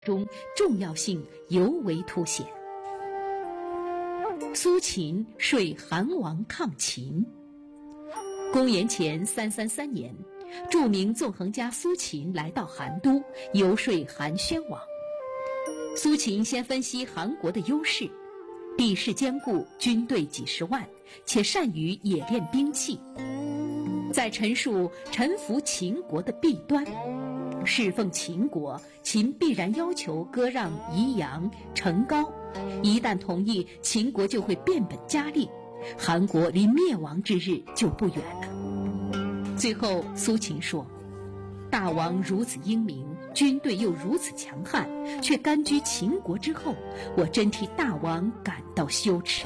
中重要性尤为凸显。苏秦说韩王抗秦。公元前333年，著名纵横家苏秦来到韩都，游说韩宣王。苏秦先分析韩国的优势，地势坚固，军队几十万，且善于冶炼兵器。再陈述臣服秦国的弊端，侍奉秦国，秦必然要求割让宜阳、成皋，一旦同意，秦国就会变本加厉，韩国离灭亡之日就不远了。最后苏秦说，大王如此英明，军队又如此强悍，却甘居秦国之后，我真替大王感到羞耻。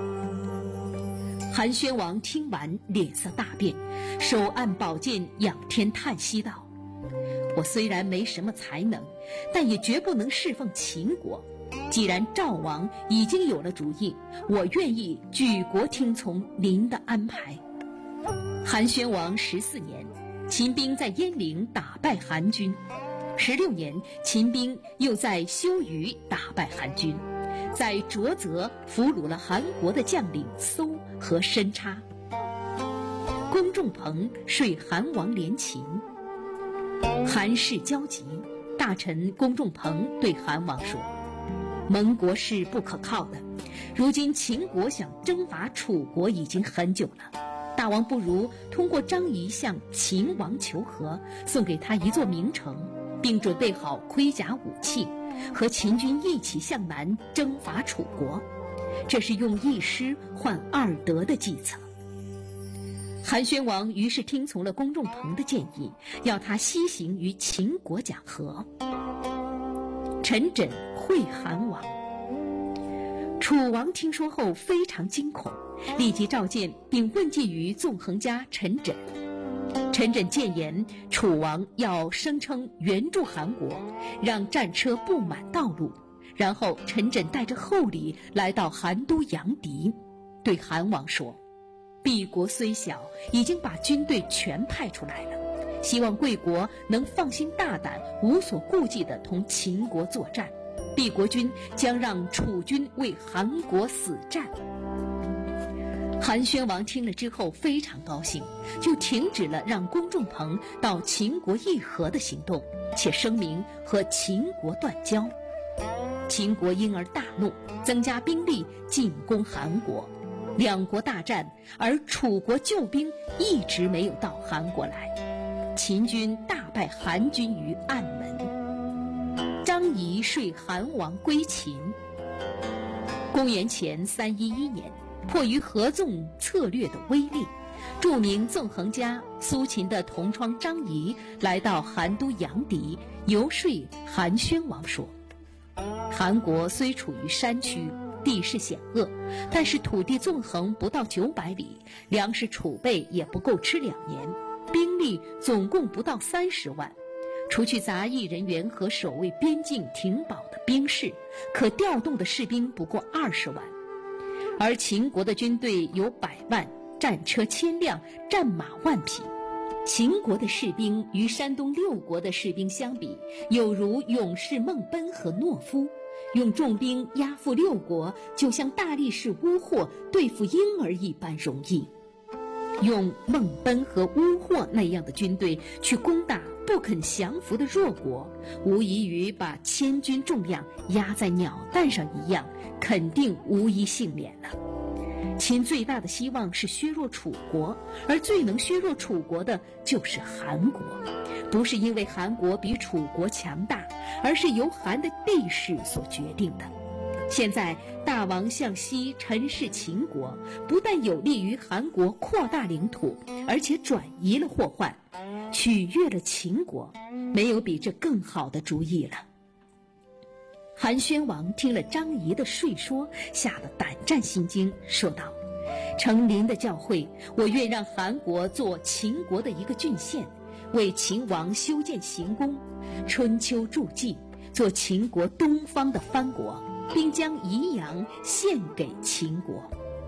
韩宣王听完脸色大变，手按宝剑仰天叹息道，我虽然没什么才能，但也绝不能侍奉秦国。既然赵王已经有了主意，我愿意举国听从您的安排。韩宣王14年，秦兵在鄢陵打败韩军；16年，秦兵又在修鱼打败韩军，在浊泽俘虏了韩国的将领搜和申叉。公仲朋说韩王联秦。韩氏焦急，大臣公仲朋对韩王说，盟国是不可靠的，如今秦国想征伐楚国已经很久了，大王不如通过张仪向秦王求和，送给他一座名城，并准备好盔甲武器，和秦军一起向南征伐楚国，这是用一失换二得的计策。韩宣王于是听从了公仲朋的建议，要他西行于秦国讲和。陈轸会韩王。楚王听说后非常惊恐，立即召见并问计于纵横家陈轸。陈轸谏言楚王要声称援助韩国，让战车布满道路，然后陈轸带着厚礼来到韩都阳翟，对韩王说，敝国虽小，已经把军队全派出来了，希望贵国能放心大胆，无所顾忌地同秦国作战，敝国军将让楚军为韩国死战。韩宣王听了之后非常高兴，就停止了让公仲朋到秦国议和的行动，且声明和秦国断交。秦国因而大怒，增加兵力进攻韩国，两国大战，而楚国救兵一直没有到韩国来，秦军大败韩军于暗门。张仪说韩王归秦。公元前311年，迫于合纵策略的威力，著名纵横家苏秦的同窗张仪来到韩都阳翟，游说韩宣王说，韩国虽处于山区，地势险恶，但是土地纵横不到900里，粮食储备也不够吃2年，兵力总共不到30万，除去杂役人员和守卫边境停保的兵士，可调动的士兵不过20万。而秦国的军队有100万，战车1000辆，战马10000匹。秦国的士兵与山东6国的士兵相比，有如勇士孟贲和懦夫，用重兵压服6国，就像大力士乌霍对付婴儿一般容易。用孟贲和乌霍那样的军队去攻打不肯降服的弱国，无异于把千钧重量压在鸟蛋上一样，肯定无一幸免了。秦最大的希望是削弱楚国，而最能削弱楚国的就是韩国，不是因为韩国比楚国强大，而是由韩的地势所决定的。现在大王向西陈氏秦国，不但有利于韩国扩大领土，而且转移了祸患，取悦了秦国，没有比这更好的主意了。韩宣王听了张仪的说说，吓得胆战心惊，说道，承您的教诲，我愿让韩国做秦国的一个郡县，为秦王修建行宫，春秋助稷，做秦国东方的藩国，并将宜阳献给秦国。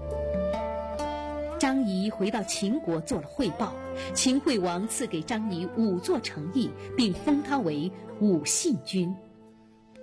张仪回到秦国做了汇报，秦惠王赐给张仪5座城邑，并封他为武信君。